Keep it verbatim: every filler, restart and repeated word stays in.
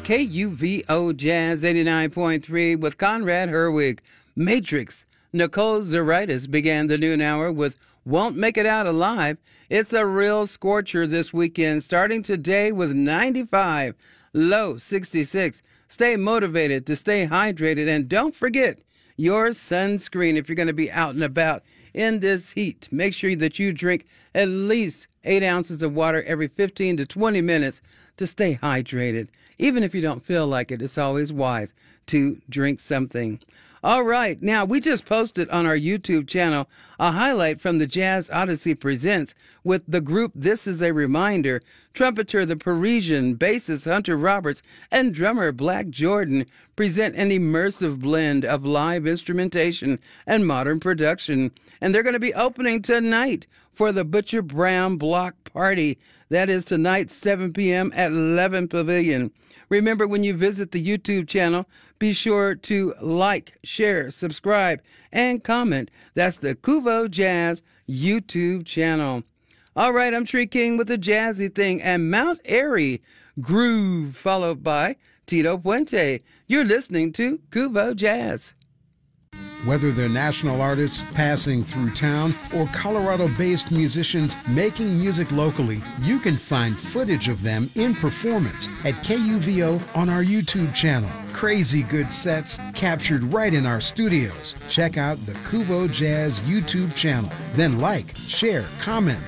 K U V O Jazz eighty-nine point three with Conrad Herwig. Matrix. Nicole Zaritis began the noon hour with Won't Make It Out Alive. It's a real scorcher this weekend, starting today with ninety-five, low sixty-six. Stay motivated to stay hydrated, and don't forget your sunscreen if you're going to be out and about in this heat. Make sure that you drink at least eight ounces of water every fifteen to twenty minutes to stay hydrated. Even if you don't feel like it, it's always wise to drink something. All right, now we just posted on our YouTube channel a highlight from the Jazz Odyssey Presents with the group This Is a Reminder, trumpeter The Parisian, bassist Hunter Roberts, and drummer Black Jordan present an immersive blend of live instrumentation and modern production. And they're going to be opening tonight for the Butcher Brown Block Party. That is tonight, seven p.m. at eleven Pavilion. Remember, when you visit the YouTube channel, be sure to like, share, subscribe, and comment. That's the Kuvo Jazz YouTube channel. All right, I'm Tree King with the Jazzy Thing and Mount Airy Groove, followed by Tito Puente. You're listening to Kuvo Jazz. Whether they're national artists passing through town or Colorado-based musicians making music locally, you can find footage of them in performance at K U V O on our YouTube channel. Crazy good sets captured right in our studios. Check out the Kuvo Jazz YouTube channel. Then like, share, comment,